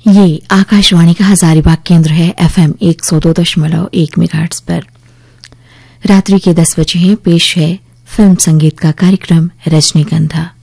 ये आकाशवाणी का हजारीबाग केंद्र है। FM 102.1 मेगाहर्ट्ज पर रात्रि के 10 बजे हैं। पेश है फिल्म संगीत का कार्यक्रम रजनीगंधा।